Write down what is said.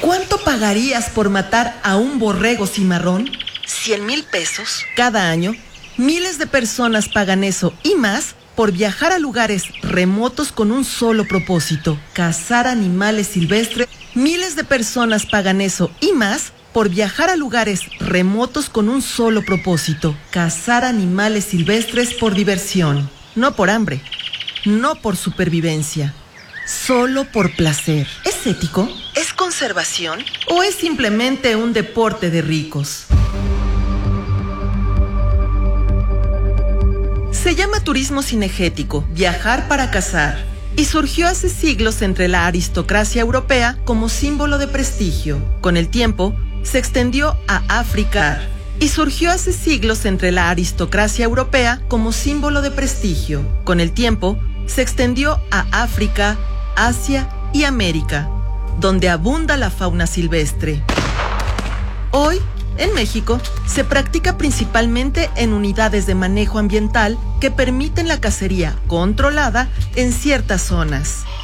¿Cuánto pagarías por matar a un borrego cimarrón? 100,000 pesos. Cada año, miles de personas pagan eso y más por viajar a lugares remotos con un solo propósito: cazar animales silvestres. Miles de personas pagan eso y más por viajar a lugares remotos con un solo propósito: cazar animales silvestres por diversión. No por hambre, no por supervivencia, solo por placer. ¿Es ético? ¿Es conservación? ¿O es simplemente un deporte de ricos? Se llama turismo cinegético, viajar para cazar, y surgió hace siglos entre la aristocracia europea como símbolo de prestigio. Con el tiempo, se extendió a África y surgió hace siglos entre la aristocracia europea como símbolo de prestigio. Con el tiempo, se extendió a África, Asia y América, donde abunda la fauna silvestre. Hoy, en México, se practica principalmente en unidades de manejo ambiental que permiten la cacería controlada en ciertas zonas.